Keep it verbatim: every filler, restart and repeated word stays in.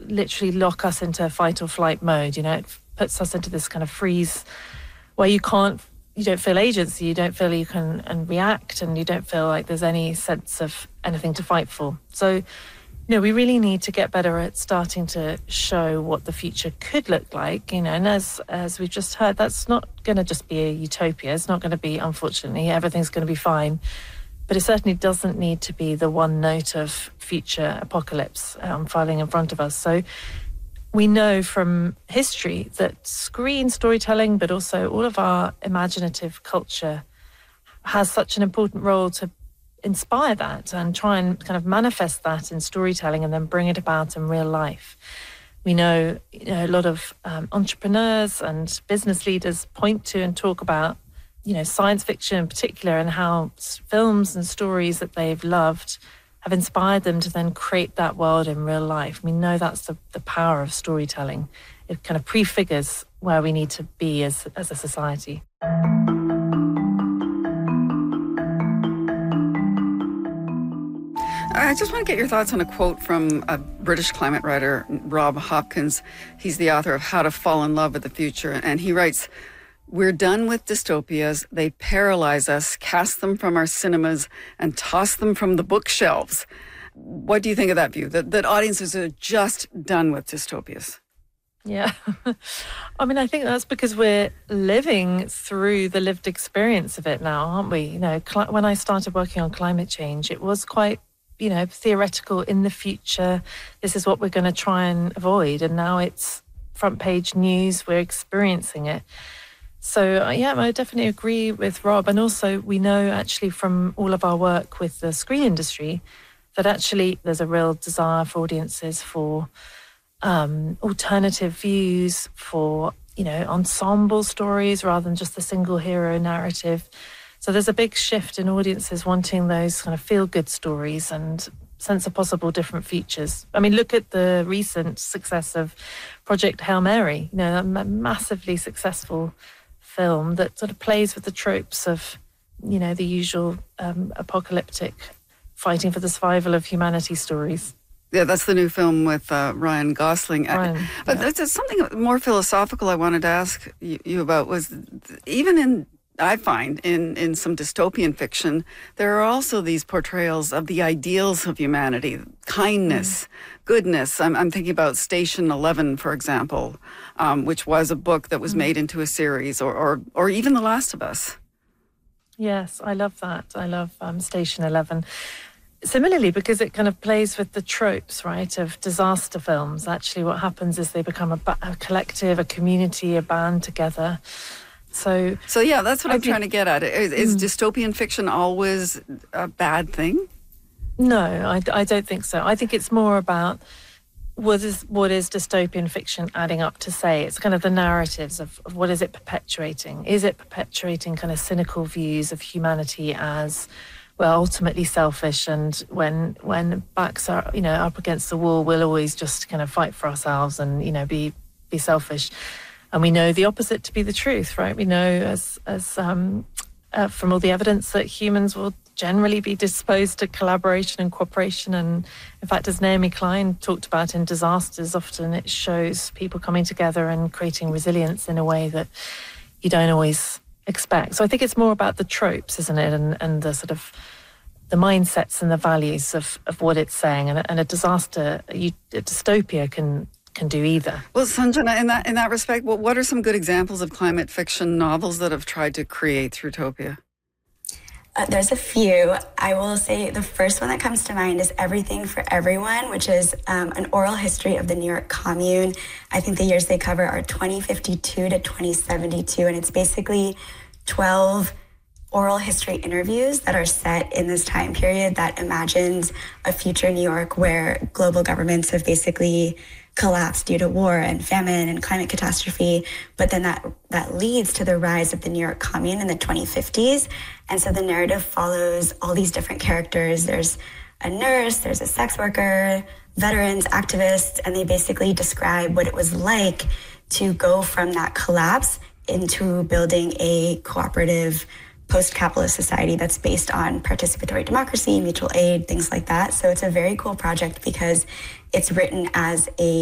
literally lock us into fight or flight mode. You know, it puts us into this kind of freeze where you can't, you don't feel agency, you don't feel you can and react, and you don't feel like there's any sense of anything to fight for. So, you know, we really need to get better at starting to show what the future could look like, you know, and as as we've just heard, that's not going to just be a utopia. It's not going to be, unfortunately, everything's going to be fine. But it certainly doesn't need to be the one note of future apocalypse unfolding in front of us. So we know from history that screen storytelling, but also all of our imaginative culture, has such an important role to inspire that and try and kind of manifest that in storytelling and then bring it about in real life. We know, you know a lot of um, entrepreneurs and business leaders point to and talk about, you know, science fiction in particular, and how films and stories that they've loved have inspired them to then create that world in real life. We know that's the, the power of storytelling. It kind of prefigures where we need to be as, as a society. I just want to get your thoughts on a quote from a British climate writer, Rob Hopkins. He's the author of How to Fall in Love with the Future, and he writes, "We're done with dystopias. They paralyze us, cast them from our cinemas, and toss them from the bookshelves." What do you think of that view, that, that audiences are just done with dystopias? Yeah. I mean, I think that's because we're living through the lived experience of it now, aren't we? You know, cl- when I started working on climate change, it was quite, you know, theoretical. In the future, this is what we're going to try and avoid. And now it's front page news. We're experiencing it. So, uh, yeah, I definitely agree with Rob. And also, we know actually from all of our work with the screen industry that actually there's a real desire for audiences for um, alternative views, for, you know, ensemble stories rather than just the single hero narrative. So there's a big shift in audiences wanting those kind of feel-good stories and sense of possible different futures. I mean, look at the recent success of Project Hail Mary, you know, a massively successful film that sort of plays with the tropes of, you know, the usual um, apocalyptic fighting for the survival of humanity stories. Yeah, that's the new film with uh, Ryan Gosling. Ryan, but yeah. there's something more philosophical I wanted to ask you, you about was even in I find in, in some dystopian fiction, there are also these portrayals of the ideals of humanity, kindness, mm. goodness. I'm, I'm thinking about Station Eleven, for example, um, which was a book that was mm. made into a series, or, or or even The Last of Us. Yes, I love that. I love um, Station Eleven. Similarly, because it kind of plays with the tropes, right, of disaster films. Actually, what happens is they become a, a collective, a community, a band together. So, so yeah, that's what I I'm think, trying to get at. Is, is mm. dystopian fiction always a bad thing? No, I, I don't think so. I think it's more about what is what is dystopian fiction adding up to say. It's kind of the narratives of, of what is it perpetuating. Is it perpetuating kind of cynical views of humanity as, well, ultimately selfish, and when when backs are, you know, up against the wall, we'll always just kind of fight for ourselves and, you know, be be selfish. And we know the opposite to be the truth, right? We know as as um, uh, from all the evidence that humans will generally be disposed to collaboration and cooperation. And in fact, as Naomi Klein talked about in Disasters, often it shows people coming together and creating resilience in a way that you don't always expect. So I think it's more about the tropes, isn't it? And, and the sort of the mindsets and the values of, of what it's saying. And, and a disaster, a, a dystopia can can do either. Well, Sanjana, in that in that respect, what what are some good examples of climate fiction novels that have tried to create Throughtopia? Uh, there's a few. I will say the first one that comes to mind is Everything for Everyone, which is um, an oral history of the New York Commune. I think the years they cover are twenty fifty-two to twenty seventy-two, and it's basically twelve oral history interviews that are set in this time period that imagines a future New York where global governments have basically collapsed due to war and famine and climate catastrophe. But then that that leads to the rise of the New York Commune in the twenty fifties. And so the narrative follows all these different characters. There's a nurse, there's a sex worker, veterans, activists, and they basically describe what it was like to go from that collapse into building a cooperative post-capitalist society that's based on participatory democracy, mutual aid, things like that. So it's a very cool project because it's written as a